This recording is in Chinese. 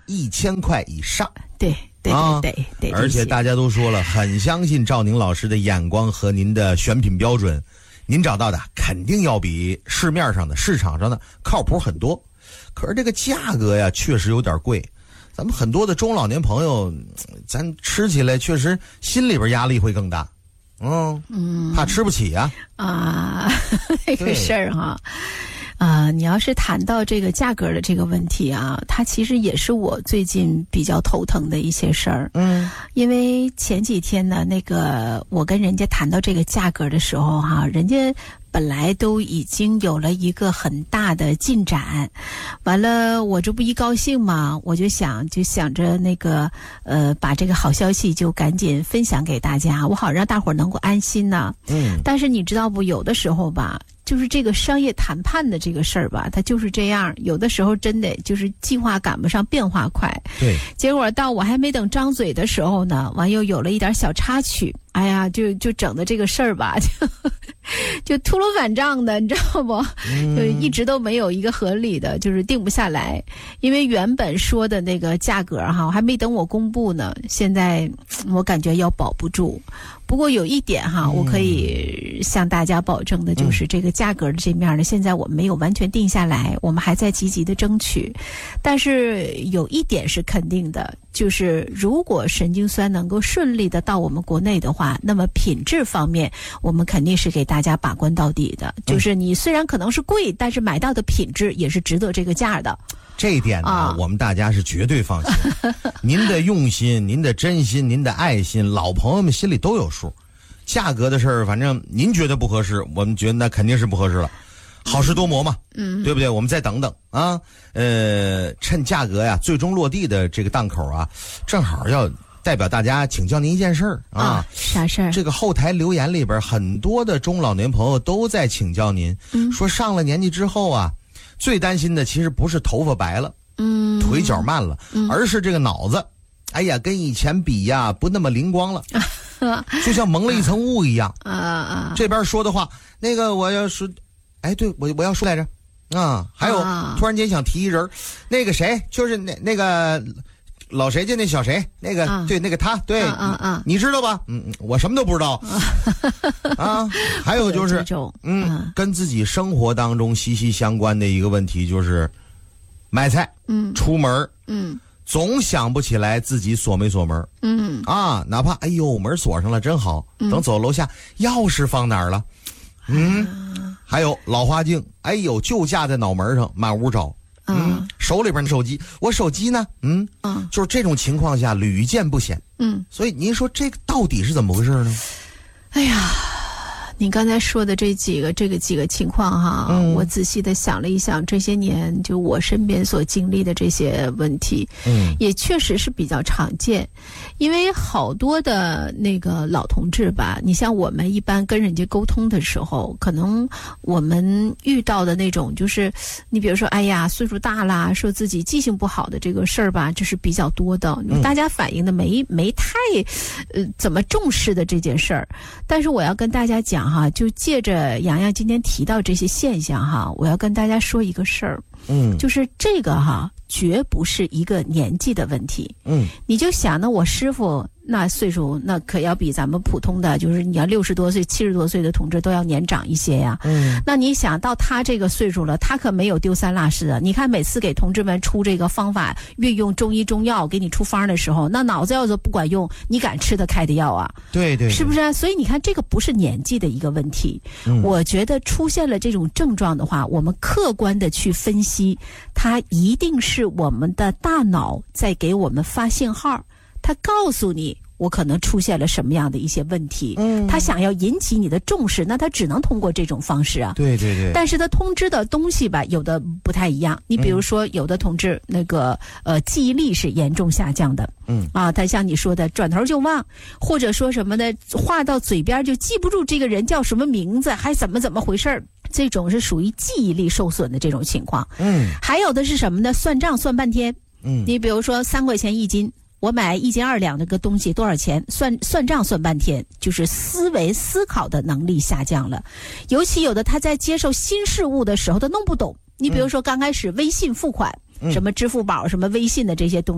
1000块以上。 对。 而且大家都说了，很相信赵宁老师的眼光和您的选品标准，您找到的肯定要比市面上的市场上的靠谱很多。可是这个价格呀，确实有点贵。咱们很多的中老年朋友，咱吃起来确实心里边压力会更大，怕吃不起呀。 那个事儿哈。你要是谈到这个价格的这个问题啊，它其实也是我最近比较头疼的一些事儿。因为前几天呢，我跟人家谈到这个价格的时候哈，人家本来都已经有了一个很大的进展，完了我这不一高兴嘛，我就想着把这个好消息就赶紧分享给大家，我好让大伙儿能够安心呢。但是你知道不，有的时候吧，就是这个商业谈判的这个事儿吧，它就是这样，有的时候真的就是计划赶不上变化快。 对， 结果到我还没等张嘴的时候呢，完又有了一点小插曲，哎呀，就整的这个事儿吧，就秃噜反账的，你知道不？就一直都没有一个合理的，就是定不下来。因为原本说的那个价格哈，还没等我公布呢，现在我感觉要保不住。不过有一点哈，我可以向大家保证的就是这个价格的这面呢，现在我们没有完全定下来，我们还在积极的争取。但是有一点是肯定的，就是如果神经酸能够顺利的到我们国内的话，那么品质方面我们肯定是给大家把关到底的。就是你虽然可能是贵，但是买到的品质也是值得这个价的。 这一点呢，我们大家是绝对放心。您的用心，您的真心，您的爱心，老朋友们心里都有数。价格的事儿，反正您觉得不合适，我们觉得那肯定是不合适了。好事多磨嘛，对不对？我们再等等啊。趁价格呀最终落地的这个档口啊，正好要代表大家请教您一件事儿啊。 啥事儿？这个后台留言里边很多的中老年朋友都在请教您，说上了年纪之后啊，最担心的其实不是头发白了，腿脚慢了，而是这个脑子，哎呀，跟以前比呀不那么灵光了，就像蒙了一层雾一样。这边说的话，那个我要说，哎，对，我要说来着啊。还有，突然间想提一人，那个谁，就是那个老谁家那小谁，那个对，那个他，对，你知道吧？我什么都不知道啊。还有就是，跟自己生活当中息息相关的一个问题就是买菜，出门，总想不起来自己锁没锁门，哪怕哎呦门锁上了真好，等走楼下钥匙放哪儿了，还有老花镜，哎呦就架在脑门上，满屋找。手里边的手机，我手机呢？就是这种情况下屡见不鲜。所以您说这个到底是怎么回事呢？ 哎呀，你刚才说的这几个情况哈，我仔细的想了一想，这些年就我身边所经历的这些问题，也确实是比较常见。因为好多的那个老同志吧，你像我们一般跟人家沟通的时候，可能我们遇到的那种就是，你比如说，哎呀，岁数大啦，说自己记性不好的这个事儿吧，这是比较多的。大家反映的没太怎么重视的这件事儿。但是我要跟大家讲哈，就借着洋洋今天提到这些现象哈，我要跟大家说一个事儿，就是这个哈，绝不是一个年纪的问题。你就想呢，我师傅那岁数那可要比咱们普通的，就是你要60多岁、70多岁的同志都要年长一些呀。那你想到他这个岁数了，他可没有丢三落四的。你看每次给同志们出这个方法，运用中医中药给你出方的时候，那脑子要是不管用，你敢吃得开的药啊？ 对， 是不是啊？所以你看，这个不是年纪的一个问题。我觉得出现了这种症状的话，我们客观的去分析，它一定是我们的大脑在给我们发信号，它告诉你我可能出现了什么样的一些问题，他想要引起你的重视，那他只能通过这种方式啊。 对。 但是他通知的东西吧，有的不太一样。你比如说，有的同志那个记忆力是严重下降的，他像你说的转头就忘，或者说什么的话到嘴边就记不住这个人叫什么名字，还怎么回事儿。这种是属于记忆力受损的这种情况。还有的是什么呢？算账算半天。你比如说3块钱1斤。我买1斤2两那个东西多少钱？算账算半天，就是思考的能力下降了。尤其有的他在接受新事物的时候，他弄不懂。你比如说刚开始微信付款，什么支付宝、什么微信的这些东西。